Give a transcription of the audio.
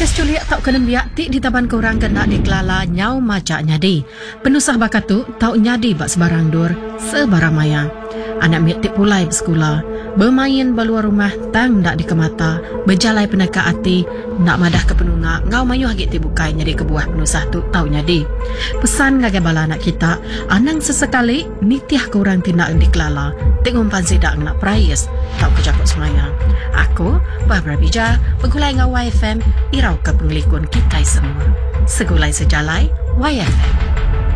Kes culiak tau kena biak ti di taban korang kena dikelala nyau macak nyadi. Penusah bakatu tau nyadi bak sebarang dur sebarang maya. Anak miak tik pulai bersekolah, bermain beluar rumah tang ndak dikemata, berjalai peneka hati, nak madah ke penunga, ngau mayu hagit ti bukai nyadi kebuah penusah tu tau nyadi. Pesan ngagai bala anak kita, anang sesekali nitiah korang tindak dikelala, tengok pansi dak nak prayes, tau kejakut semaya. Aku, Barbara Bija, pegulai ngau YFM, irau ke penglikun kita semua. Segulai sejalai, YFM.